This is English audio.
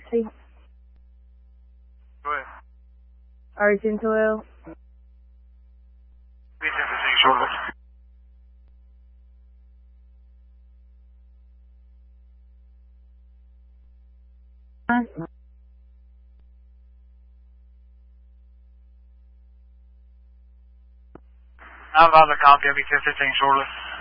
taxi. Go ahead. Argent Oil. Be sent to see shortly. I'll have a copy of you 1015 shortly.